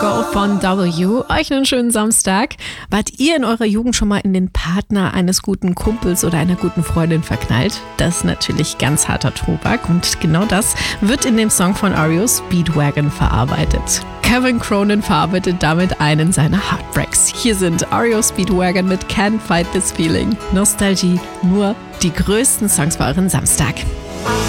Go von W. Euch einen schönen Samstag. Wart ihr in eurer Jugend schon mal in den Partner eines guten Kumpels oder einer guten Freundin verknallt? Das ist natürlich ganz harter Tobak und genau das wird in dem Song von REO Speedwagon verarbeitet. Kevin Cronin verarbeitet damit einen seiner Heartbreaks. Hier sind REO Speedwagon mit Can't Fight This Feeling. Nostalgie, nur die größten Songs für euren Samstag.